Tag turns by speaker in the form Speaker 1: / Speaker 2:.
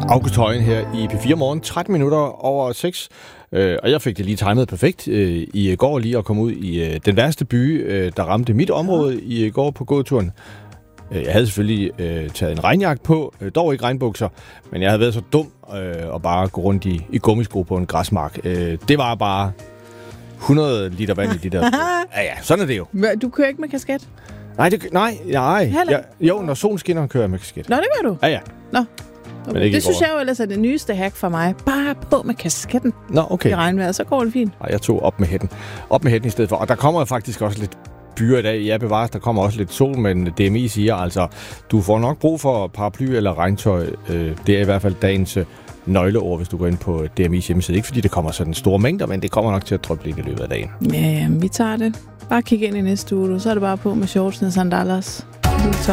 Speaker 1: August Højen her i P4 Morgen, 13 minutter over 6. Og jeg fik det lige timet perfekt i går lige at komme ud i den værste by, der ramte mit område i går på gåturen. Jeg havde selvfølgelig taget en regnjakke på, dog ikke regnbukser, men jeg havde været så dum at bare gå rundt i gummisko på en græsmark. Det var bare 100 liter vand i de der sko. Ja, sådan er det jo.
Speaker 2: Du kører ikke med kasket?
Speaker 1: Nej. Jo, når solen skinner, kører jeg med kasket.
Speaker 2: Nå, det gør du?
Speaker 1: Ja.
Speaker 2: Nå. Okay. Det synes jeg jo ellers er det nyeste hack for mig. Bare på med kasketten.
Speaker 1: Nå, okay.
Speaker 2: I regnvejret, så går det fint.
Speaker 1: Jeg tog op med hætten i stedet for. Og der kommer faktisk også lidt byer i dag. Ja, bevares, der kommer også lidt sol, men DMI siger altså, du får nok brug for paraply eller regntøj. Det er i hvert fald dagens nøgleord, hvis du går ind på DMI's hjemmeside. Ikke fordi det kommer sådan store mængder, men det kommer nok til at dryppe lidt i løbet af dagen.
Speaker 2: Ja, vi tager det. Bare kig ind i næste uge, så er det bare på med shorts og sandalers.